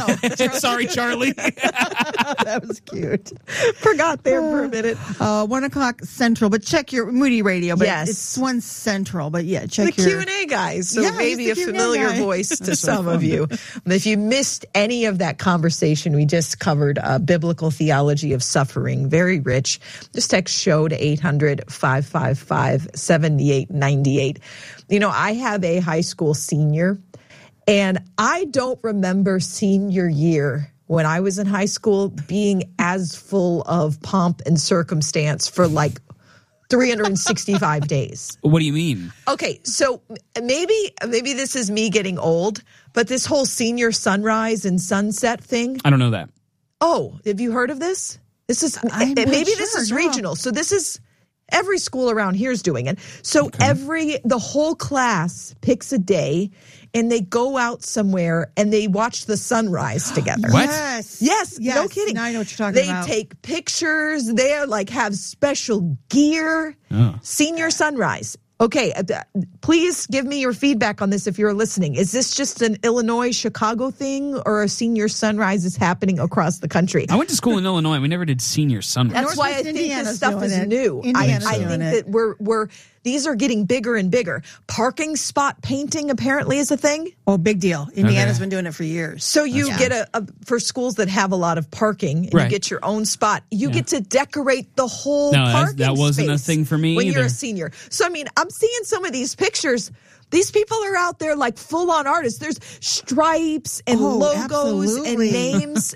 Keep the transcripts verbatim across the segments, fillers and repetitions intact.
no. Sorry, Charlie. That was cute. Forgot there for a minute. Uh, one o'clock Central, but check your Moody Radio. But Yes. it's one Central, but yeah, check The your... Q and A guys, so Yeah, maybe a he's the Q and A familiar guy. voice to That's so some of fun. you. If you missed any of that conversation, we just covered uh, biblical theology of suffering. Very rich. Just text show to eight hundred, five five five, seven eight nine eight. You know, I have a high school senior, and I don't remember senior year when I was in high school being as full of pomp and circumstance for like three hundred sixty-five days. What do you mean? Okay, so maybe maybe this is me getting old, but this whole senior sunrise and sunset thing. I don't know that. Oh, have you heard of this? This is I'm maybe not this sure, is no. regional. So this is every school around here is doing it. So Okay. every the whole class picks a day and they go out somewhere and they watch the sunrise together. What? Yes. Yes, yes, no kidding. Now I know what you're talking they about. take pictures. They are like have special gear. Oh. Senior sunrise. Okay, uh, th- please give me your feedback on this if you're listening. Is this just an Illinois, Chicago thing, or a senior sunrise is happening across the country? I went to school in Illinois. We never did senior sunrise. That's why I Northwest think Indiana's this stuff doing is it. new. I, Indiana's I doing think it. that we're we're these are getting bigger and bigger. Parking spot painting apparently is a thing. Oh, big deal. Indiana's Okay. been doing it for years. So you Yeah. get a, a for schools that have a lot of parking, and Right. you get your own spot. You Yeah. get to decorate the whole No, that's- parking that wasn't a space thing for me when you're either. a senior. So I mean, I'm seeing some of these pictures. These people are out there like full on artists. There's stripes and Oh, logos absolutely. and names.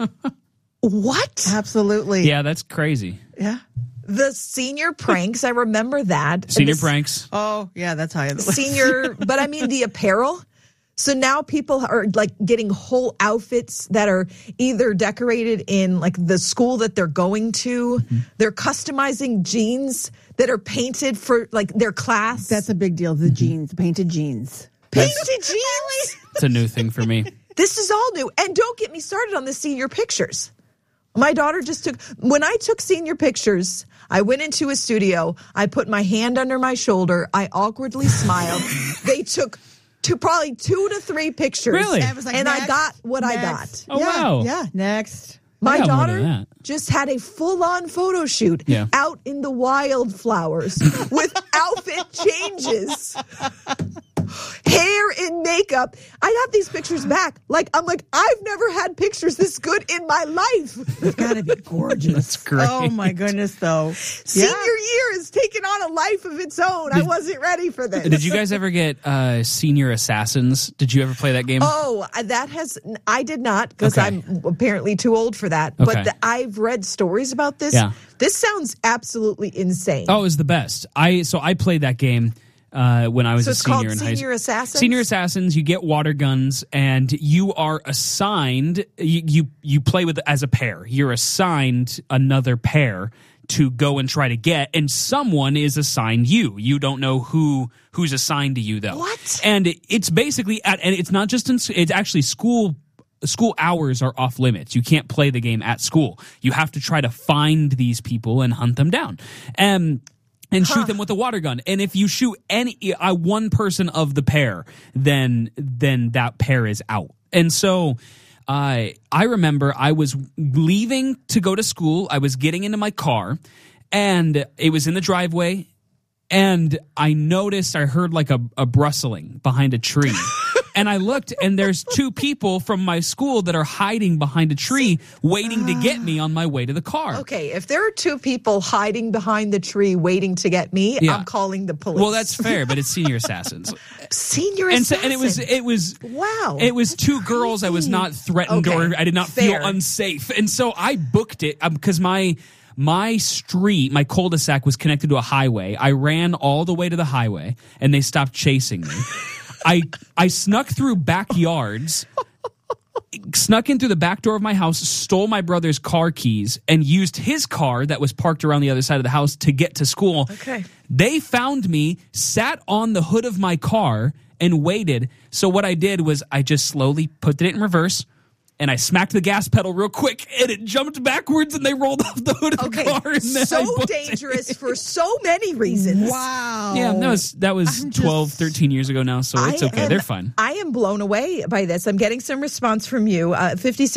What? Absolutely. Yeah, that's crazy. Yeah. The senior pranks, I remember that. And Senior the pranks. Oh, yeah, that's high on the list. Senior, but I mean the apparel. So now people are like getting whole outfits that are either decorated in like the school that they're going to. Mm-hmm. They're customizing jeans that are painted for like their class. That's a big deal. The jeans, the painted jeans. painted jeans. It's a new thing for me. This is all new. And don't get me started on the senior pictures. My daughter just took, when I took senior pictures, I went into a studio, I put my hand under my shoulder, I awkwardly smiled. They took two, probably two to three pictures. Really? And, it was like, And I next, got what I next. got. Oh, yeah, wow. Yeah, next. My I got more daughter than that. just had a full-on photo shoot Yeah. out in the wildflowers with outfit changes, hair and makeup. I got these pictures back. Like I'm like I've never had pictures this good in my life. It's got to be gorgeous. That's great. Oh, my goodness, though. Senior year is taking on a life of its own. I wasn't ready for this. Did you guys ever get uh, Senior Assassins? Did you ever play that game? Oh, that has I did not because Okay. I'm apparently too old for that. Okay. But the, I've read stories about this. Yeah. This sounds absolutely insane. Oh, it was the best. I so I played that game uh, when I was So a it's senior called in high Senior school. Assassins? Senior Assassins. You get water guns, and you are assigned. You, you you play with as a pair. You're assigned another pair to go and try to get, and someone is assigned you. You don't know who who's assigned to you though. What? And it, it's basically at, and it's not just in. It's actually school. School hours are off limits. You can't play the game at school. You have to try to find these people and hunt them down. Um, and shoot them with a water gun. And if you shoot any uh, one person of the pair, then then that pair is out. And so uh, I remember I was leaving to go to school. I was getting into my car, and it was in the driveway. And I noticed, I heard like a, a rustling behind a tree. And I looked, and there's two people from my school that are hiding behind a tree waiting to get me on my way to the car. Okay, if there are two people hiding behind the tree waiting to get me, Yeah. I'm calling the police. Well, that's fair, but it's Senior Assassins. Senior and so, assassin. and it was it was Wow. It was two girls. I was not threatened Okay, or I did not fair. feel unsafe, and so I booked it because my my street, my cul-de-sac was connected to a highway. I ran all the way to the highway, and they stopped chasing me. I I snuck through backyards. Snuck in through the back door of my house, stole my brother's car keys, and used his car that was parked around the other side of the house to get to school. Okay. They found me, sat on the hood of my car, and waited. So what I did was I just slowly put it in reverse, and I smacked the gas pedal real quick, and it jumped backwards, and they rolled off the hood of okay, the car. And then I so booked it. dangerous for so many reasons. Wow. Yeah, that was that was I'm just- twelve, thirteen years ago now, so it's I okay. am- They're fine. I am blown away by this. I'm getting some response from you. Uh, fifty-six